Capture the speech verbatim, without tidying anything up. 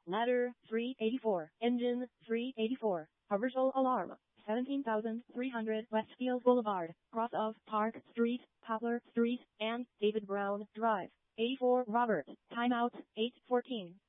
Ladder, three eighty-four. Engine, three eighty-four. Commercial alarm, seventeen thousand three hundred Westfield Boulevard, cross of Park Street, Poplar Street, and David Brown Drive. eighty-four Robert. Timeout, eight fourteen.